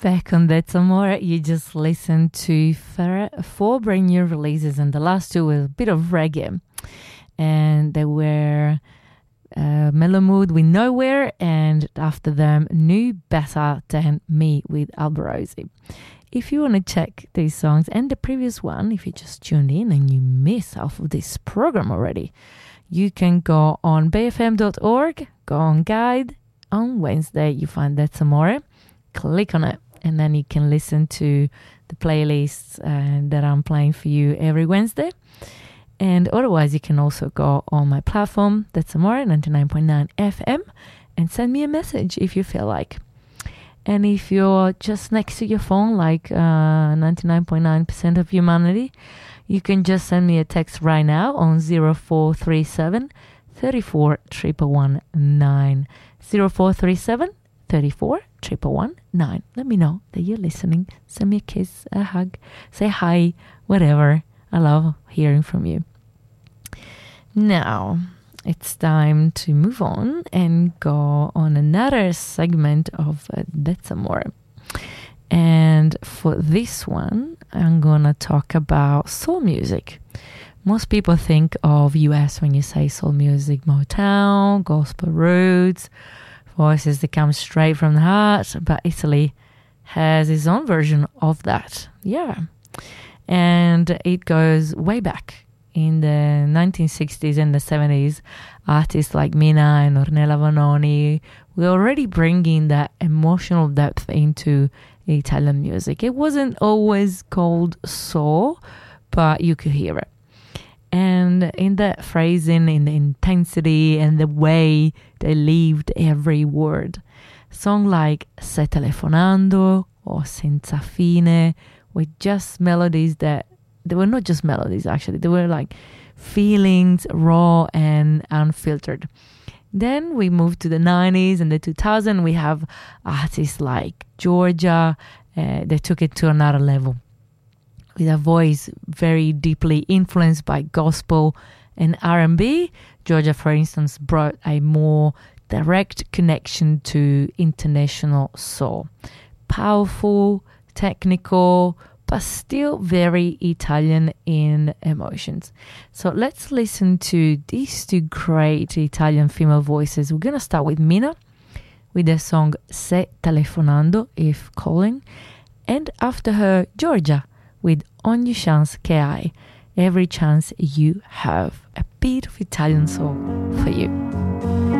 back on That's Amore. You just listened to four brand new releases, and the last two were a bit of reggae. And they were Mellow Mood with Nowhere, and after them, New Better Than Me with Alborosie. If you want to check these songs and the previous one, if you just tuned in and you miss half of this program already, you can go on bayfm.org, go on Guide. On Wednesday, you find That's Amore. Click on it, and then you can listen to the playlists that I'm playing for you every Wednesday. And otherwise, you can also go on my platform, That's Amore 99.9 FM, and send me a message if you feel like. And if you're just next to your phone, like 99.9% of humanity, you can just send me a text right now on 0437 34 119. 0437 34 119. Let me know that you're listening. Send me a kiss, a hug, say hi, whatever. I love hearing from you. Now, it's time to move on and go on another segment of That's Amore. And for this one, I'm going to talk about soul music. Most people think of US when you say soul music, Motown, gospel roots, voices that come straight from the heart, but Italy has its own version of that. Yeah. And it goes way back. In the 1960s and the 70s, artists like Mina and Ornella Vanoni were already bringing that emotional depth into Italian music. It wasn't always called soul, but you could hear it. And in that phrasing, in the intensity and the way they lived every word. Songs like Stai telefonando or Senza fine were just melodies that, they were not just melodies actually, they were like feelings, raw and unfiltered. Then we moved to the 90s and the 2000s. We have artists like Georgia. They took it to another level with a voice very deeply influenced by gospel and R&B. Georgia, for instance, brought a more direct connection to international soul. Powerful, technical, but still very Italian in emotions. So let's listen to these two great Italian female voices. We're going to start with Mina with the song Stai telefonando, if calling. And after her, Georgia with Ogni chance che hai, every chance you have. A bit of Italian soul for you.